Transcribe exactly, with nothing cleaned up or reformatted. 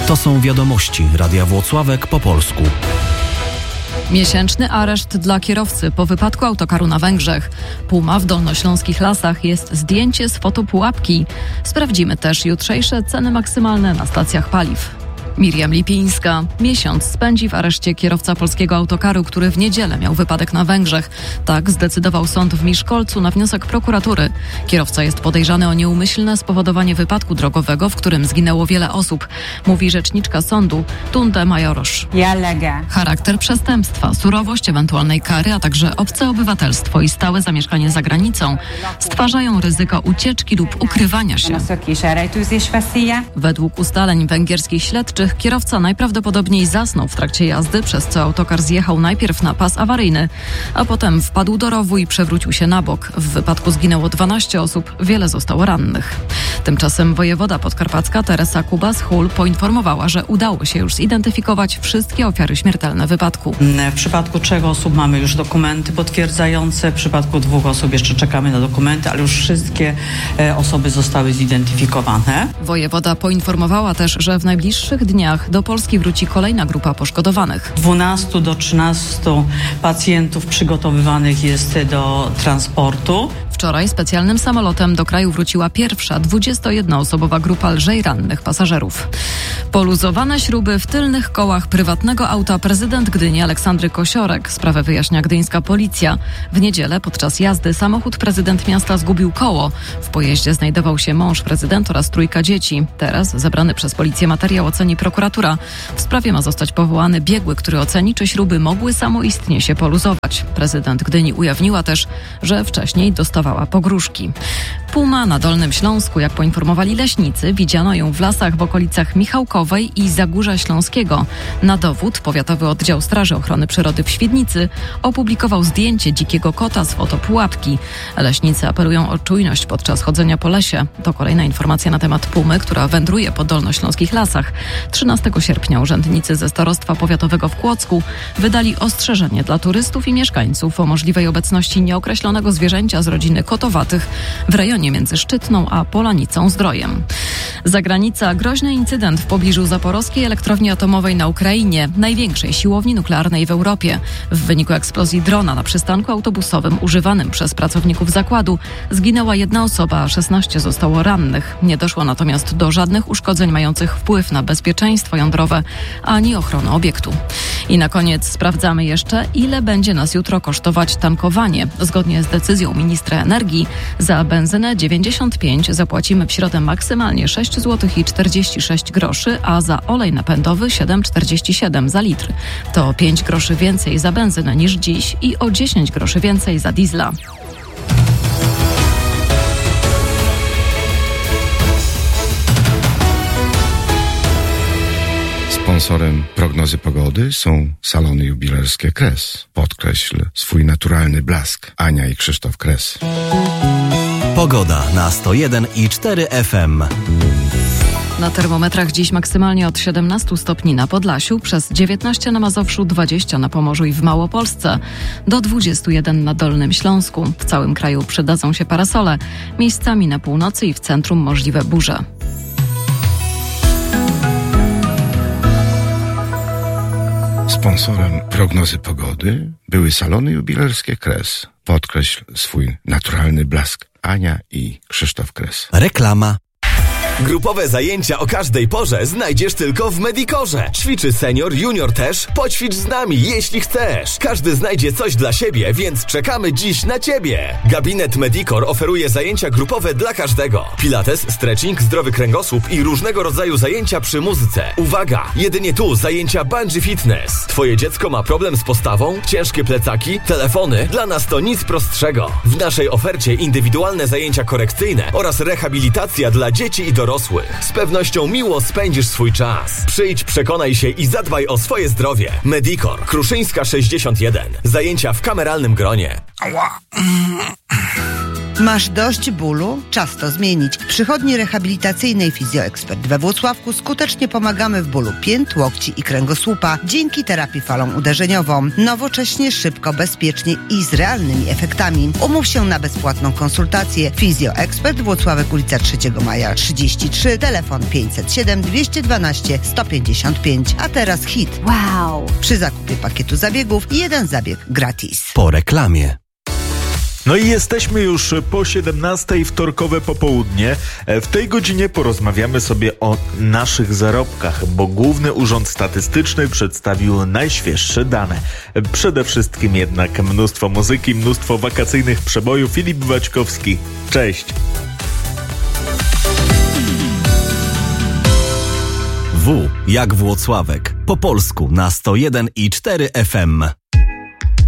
To są wiadomości Radia Włocławek po polsku. Miesięczny areszt dla kierowcy po wypadku autokaru na Węgrzech. Puma w dolnośląskich lasach jest zdjęcie z fotopułapki. Sprawdzimy też jutrzejsze ceny maksymalne na stacjach paliw. Miriam Lipińska. Miesiąc spędzi w areszcie kierowca polskiego autokaru, który w niedzielę miał wypadek na Węgrzech. Tak zdecydował sąd w Miszkolcu na wniosek prokuratury. Kierowca jest podejrzany o nieumyślne spowodowanie wypadku drogowego, w którym zginęło wiele osób, mówi rzeczniczka sądu Tunde Majorosz. Charakter przestępstwa, surowość ewentualnej kary, a także obce obywatelstwo i stałe zamieszkanie za granicą stwarzają ryzyko ucieczki lub ukrywania się. Według ustaleń węgierskich śledczych kierowca najprawdopodobniej zasnął w trakcie jazdy, przez co autokar zjechał najpierw na pas awaryjny, a potem wpadł do rowu i przewrócił się na bok. W wypadku zginęło dwanaście osób, wiele zostało rannych. Tymczasem wojewoda podkarpacka Teresa Kubas-Hul poinformowała, że udało się już zidentyfikować wszystkie ofiary śmiertelne wypadku. W przypadku trzech osób mamy już dokumenty potwierdzające, w przypadku dwóch osób jeszcze czekamy na dokumenty, ale już wszystkie osoby zostały zidentyfikowane. Wojewoda poinformowała też, że w najbliższych dniach do Polski wróci kolejna grupa poszkodowanych. dwunastu do trzynastu pacjentów przygotowywanych jest do transportu. Wczoraj specjalnym samolotem do kraju wróciła pierwsza dwudziestojednoosobowa grupa lżej rannych pasażerów. Poluzowane śruby w tylnych kołach prywatnego auta prezydent Gdyni Aleksandry Kosiorek. Sprawę wyjaśnia gdyńska policja. W niedzielę podczas jazdy samochód prezydent miasta zgubił koło. W pojeździe znajdował się mąż prezydenta oraz trójka dzieci. Teraz zebrany przez policję materiał oceni prokuratura. W sprawie ma zostać powołany biegły, który oceni, czy śruby mogły samoistnie się poluzować. Prezydent Gdyni ujawniła też, że wcześniej dostawała pogróżki. Puma na Dolnym Śląsku, jak poinformowali leśnicy, widziano ją w lasach w okolicach Michałkowej i Zagórza Śląskiego. Na dowód Powiatowy Oddział Straży Ochrony Przyrody w Świdnicy opublikował zdjęcie dzikiego kota z fotopułapki. Leśnicy apelują o czujność podczas chodzenia po lesie. To kolejna informacja na temat pumy, która wędruje po dolnośląskich lasach. trzynastego sierpnia urzędnicy ze Starostwa Powiatowego w Kłodzku wydali ostrzeżenie dla turystów i mieszkańców o możliwej obecności nieokreślonego zwierzęcia z rodziny kotowatych w rejonie między Szczytną a Polanicą Zdrojem. Zagranica. Groźny incydent w pobliżu Zaporowskiej Elektrowni Atomowej na Ukrainie, największej siłowni nuklearnej w Europie. W wyniku eksplozji drona na przystanku autobusowym używanym przez pracowników zakładu zginęła jedna osoba, a szesnaście zostało rannych. Nie doszło natomiast do żadnych uszkodzeń mających wpływ na bezpieczeństwo jądrowe ani ochronę obiektu. I na koniec sprawdzamy jeszcze, ile będzie nas jutro kosztować tankowanie. Zgodnie z decyzją ministra energii za benzynę dziewięćdziesiąt pięć zapłacimy w środę maksymalnie sześć złotych i czterdzieści sześć groszy, a za olej napędowy siedem czterdzieści siedem za litr. To pięć groszy więcej za benzynę niż dziś i o dziesięć groszy więcej za diesla. Sponsorem prognozy pogody są salony jubilerskie Kres. Podkreśl swój naturalny blask. Ania i Krzysztof Kres. Pogoda na sto jeden i cztery F M. Na termometrach dziś maksymalnie od siedemnastu stopni na Podlasiu, przez dziewiętnaście na Mazowszu, dwadzieścia na Pomorzu i w Małopolsce, do dwudziestu jeden na Dolnym Śląsku. W całym kraju przydadzą się parasole, miejscami na północy i w centrum możliwe burze. Sponsorem prognozy pogody były salony jubilerskie Kres. Podkreśl swój naturalny blask. Ania i Krzysztof Kres. Reklama. Grupowe zajęcia o każdej porze znajdziesz tylko w Medicorze. Ćwiczy senior, junior też. Poćwicz z nami, jeśli chcesz. Każdy znajdzie coś dla siebie, więc czekamy dziś na Ciebie. Gabinet Medicor oferuje zajęcia grupowe dla każdego. Pilates, stretching, zdrowy kręgosłup i różnego rodzaju zajęcia przy muzyce. Uwaga! Jedynie tu zajęcia bungee fitness. Twoje dziecko ma problem z postawą? Ciężkie plecaki? Telefony? Dla nas to nic prostszego. W naszej ofercie indywidualne zajęcia korekcyjne oraz rehabilitacja dla dzieci i dorosłych. dorosłych. Z pewnością miło spędzisz swój czas. Przyjdź, przekonaj się i zadbaj o swoje zdrowie. Medicor, Kruszyńska sześćdziesiąt jeden. Zajęcia w kameralnym gronie. Ała. Masz dość bólu? Czas to zmienić. W przychodni rehabilitacyjnej Fizjoekspert we Włocławku skutecznie pomagamy w bólu pięt, łokci i kręgosłupa dzięki terapii falą uderzeniową. Nowocześnie, szybko, bezpiecznie i z realnymi efektami. Umów się na bezpłatną konsultację. Fizjoekspert Włocławek, ulica trzeciego maja trzydzieści trzy, telefon pięćset siedem dwieście dwanaście sto pięćdziesiąt pięć. A teraz hit. Wow! Przy zakupie pakietu zabiegów jeden zabieg gratis. Po reklamie. No i jesteśmy już po siedemnastej, wtorkowe popołudnie. W tej godzinie porozmawiamy sobie o naszych zarobkach, bo Główny Urząd Statystyczny przedstawił najświeższe dane. Przede wszystkim jednak mnóstwo muzyki, mnóstwo wakacyjnych przebojów. Filip Waćkowski, cześć! W jak Włocławek. Po polsku na sto jeden i cztery F M.